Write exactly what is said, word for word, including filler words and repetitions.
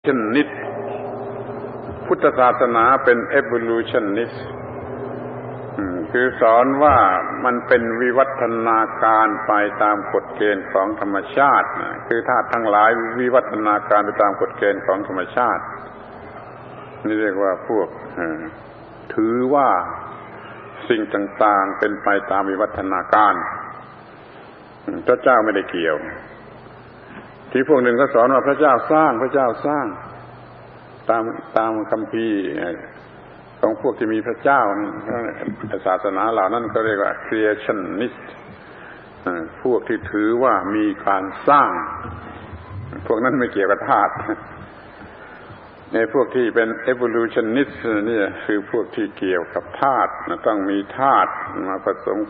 evolutionist พุทธศาสนาเป็น evolutionist คือสอนว่ามันเป็นวิวัฒนาการไปตามกฎเกณฑ์ของธรรมชาติคือธาตุทั้งหลายวิวัฒนาการไปตามกฎเกณฑ์ของธรรมชาตินี่เรียกว่าพวกถือว่าสิ่งต่างๆเป็นไปตามวิวัฒนาการพระเจ้าไม่ได้เกี่ยวที่พวกหนึ่งก็สอนว่าพระเจ้าสร้างพระเจ้าสร้างตามตามคัมภีร์ของพวกที่มีพระเจ้าศาสนาเหล่านั้นก็เรียกว่า creationist พวกที่ถือว่ามีการสร้างพวกนั้นไม่เกี่ยวกับธาตุในพวกที่เป็น evolutionist นี่คือพวกที่เกี่ยวกับธาตุต้องมีธาตุมาผสม